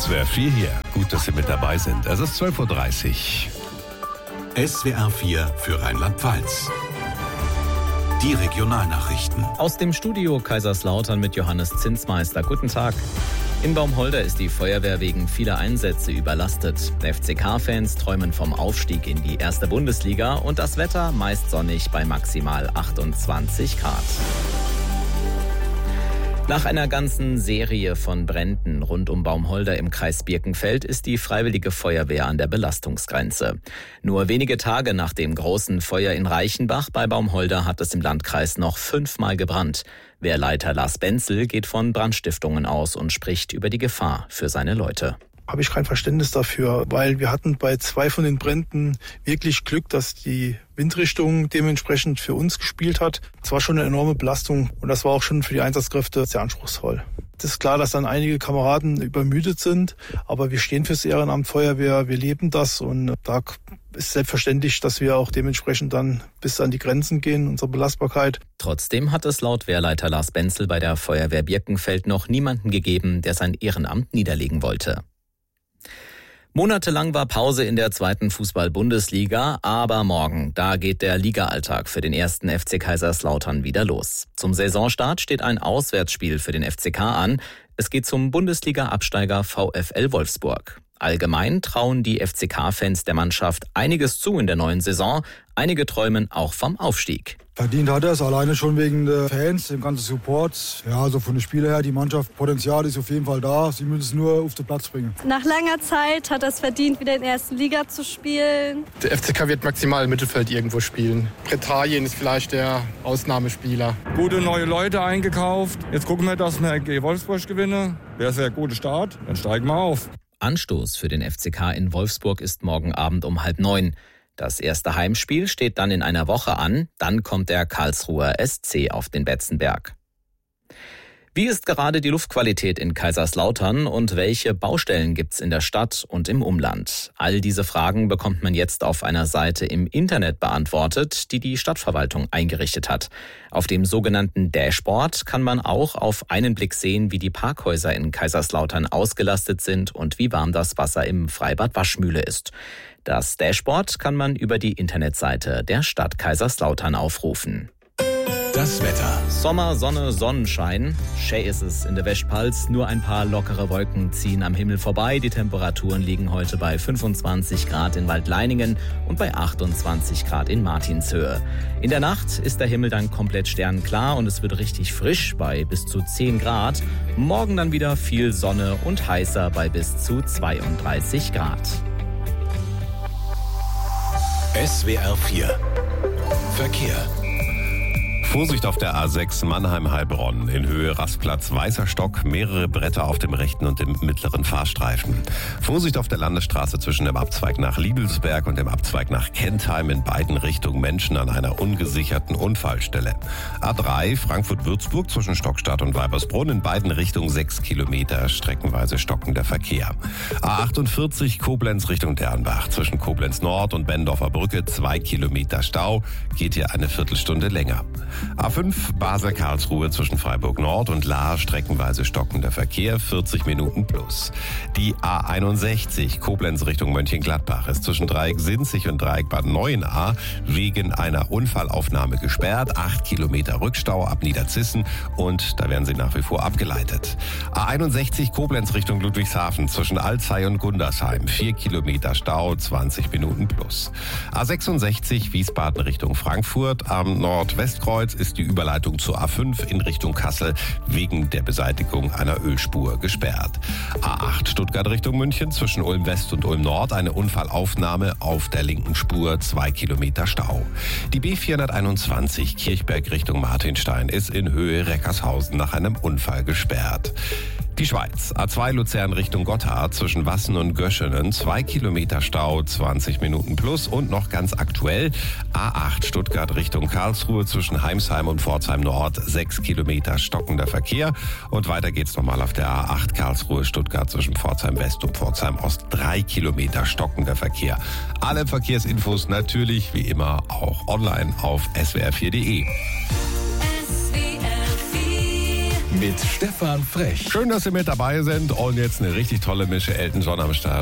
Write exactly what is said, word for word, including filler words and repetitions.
S W R vier hier. Gut, dass Sie mit dabei sind. Es ist zwölf Uhr dreißig. S W R vier für Rheinland-Pfalz. Die Regionalnachrichten. Aus dem Studio Kaiserslautern mit Johannes Zinsmeister. Guten Tag. In Baumholder ist die Feuerwehr wegen vieler Einsätze überlastet. F C K-Fans träumen vom Aufstieg in die erste Bundesliga und das Wetter meist sonnig bei maximal achtundzwanzig Grad. Nach einer ganzen Serie von Bränden rund um Baumholder im Kreis Birkenfeld ist die Freiwillige Feuerwehr an der Belastungsgrenze. Nur wenige Tage nach dem großen Feuer in Reichenbach bei Baumholder hat es im Landkreis noch fünfmal gebrannt. Wehrleiter Lars Benzel geht von Brandstiftungen aus und spricht über die Gefahr für seine Leute. Habe ich kein Verständnis dafür, weil wir hatten bei zwei von den Bränden wirklich Glück, dass die Windrichtung dementsprechend für uns gespielt hat. Es war schon eine enorme Belastung und das war auch schon für die Einsatzkräfte sehr anspruchsvoll. Es ist klar, dass dann einige Kameraden übermüdet sind, aber wir stehen fürs Ehrenamt Feuerwehr, wir leben das und da ist selbstverständlich, dass wir auch dementsprechend dann bis an die Grenzen gehen, unsere Belastbarkeit. Trotzdem hat es laut Wehrleiter Lars Benzel bei der Feuerwehr Birkenfeld noch niemanden gegeben, der sein Ehrenamt niederlegen wollte. Monatelang war Pause in der zweiten Fußball-Bundesliga, aber morgen, da geht der Ligaalltag für den ersten F C Kaiserslautern wieder los. Zum Saisonstart steht ein Auswärtsspiel für den F C K an. Es geht zum Bundesliga-Absteiger VfL Wolfsburg. Allgemein trauen die F C K-Fans der Mannschaft einiges zu in der neuen Saison. Einige träumen auch vom Aufstieg. Verdient hat er es, alleine schon wegen der Fans, dem ganzen Support. Ja, also von den Spielern her, die Mannschaft, Potenzial ist auf jeden Fall da. Sie müssen es nur auf den Platz bringen. Nach langer Zeit hat er es verdient, wieder in der ersten Liga zu spielen. Der F C K wird maximal im Mittelfeld irgendwo spielen. Bretagien ist vielleicht der Ausnahmespieler. Gute neue Leute eingekauft. Jetzt gucken wir, dass wir gegen Wolfsburg gewinnen. Wäre sehr guter Start, dann steigen wir auf. Anstoß für den F C K in Wolfsburg ist morgen Abend um halb neun. Das erste Heimspiel steht dann in einer Woche an. Dann kommt der Karlsruher S C auf den Betzenberg. Wie ist gerade die Luftqualität in Kaiserslautern und welche Baustellen gibt's in der Stadt und im Umland? All diese Fragen bekommt man jetzt auf einer Seite im Internet beantwortet, die die Stadtverwaltung eingerichtet hat. Auf dem sogenannten Dashboard kann man auch auf einen Blick sehen, wie die Parkhäuser in Kaiserslautern ausgelastet sind und wie warm das Wasser im Freibad Waschmühle ist. Das Dashboard kann man über die Internetseite der Stadt Kaiserslautern aufrufen. Das Wetter. Sommer, Sonne, Sonnenschein. Schön ist es in der Westpfalz. Nur ein paar lockere Wolken ziehen am Himmel vorbei. Die Temperaturen liegen heute bei fünfundzwanzig Grad in Waldleiningen und bei achtundzwanzig Grad in Martinshöhe. In der Nacht ist der Himmel dann komplett sternklar und es wird richtig frisch bei bis zu zehn Grad. Morgen dann wieder viel Sonne und heißer bei bis zu zweiunddreißig Grad. S W R vier Verkehr. Vorsicht auf der A sechs Mannheim-Heilbronn. In Höhe Rastplatz Weißer Stock, mehrere Bretter auf dem rechten und dem mittleren Fahrstreifen. Vorsicht auf der Landesstraße zwischen dem Abzweig nach Liebelsberg und dem Abzweig nach Kentheim, in beiden Richtungen Menschen an einer ungesicherten Unfallstelle. A drei Frankfurt-Würzburg zwischen Stockstadt und Weibersbrunn, in beiden Richtungen sechs Kilometer, streckenweise stockender Verkehr. A achtundvierzig Koblenz Richtung Dernbach zwischen Koblenz Nord und Bendorfer Brücke, zwei Kilometer Stau, geht hier eine Viertelstunde länger. A fünf Basel-Karlsruhe zwischen Freiburg Nord und Lahr, streckenweise stockender Verkehr, vierzig Minuten plus. Die A einundsechzig Koblenz Richtung Mönchengladbach ist zwischen Dreieck Sinzig und Dreieck Bad Neuenahr wegen einer Unfallaufnahme gesperrt, acht Kilometer Rückstau ab Niederzissen und da werden sie nach wie vor abgeleitet. A einundsechzig Koblenz Richtung Ludwigshafen zwischen Alzey und Gundersheim, vier Kilometer Stau, zwanzig Minuten plus. A sechsundsechzig Wiesbaden Richtung Frankfurt, am Nordwestkreuz ist die Überleitung zur A fünf in Richtung Kassel wegen der Beseitigung einer Ölspur gesperrt. A acht Stuttgart Richtung München zwischen Ulm West und Ulm Nord eine Unfallaufnahme auf der linken Spur, zwei Kilometer Stau. Die B vierhunderteinundzwanzig Kirchberg Richtung Martinstein ist in Höhe Reckershausen nach einem Unfall gesperrt. Die Schweiz. A zwei Luzern Richtung Gotthard zwischen Wassen und Göschenen, zwei Kilometer Stau, zwanzig Minuten plus und noch ganz aktuell A acht Stuttgart Richtung Karlsruhe zwischen Heimsheim und Pforzheim Nord, sechs Kilometer stockender Verkehr und weiter geht's nochmal auf der A acht Karlsruhe Stuttgart zwischen Pforzheim West und Pforzheim Ost, drei Kilometer stockender Verkehr. Alle Verkehrsinfos natürlich wie immer auch online auf S W R vier Punkt de. mit Stefan Frech. Schön, dass Sie mit dabei sind und jetzt eine richtig tolle Mische Elton John am Start.